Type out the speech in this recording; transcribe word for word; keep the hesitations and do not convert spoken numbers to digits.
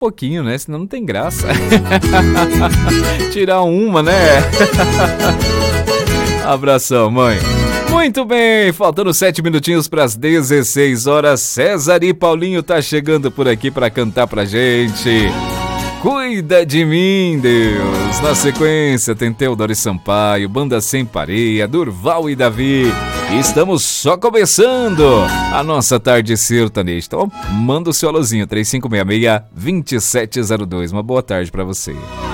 pouquinho, né? Senão não tem graça. Tirar uma, né? Abração, mãe. Muito bem, faltando sete minutinhos para as dezesseis horas. César e Paulinho tá chegando por aqui para cantar pra gente. Cuida de mim, Deus. Na sequência tem Teodoro e Sampaio, Banda Sem Pareia, Durval e Davi. E estamos só começando a nossa tarde sertaneja. Então manda o seu alôzinho, três cinco seis seis, dois sete zero dois. Uma boa tarde para você.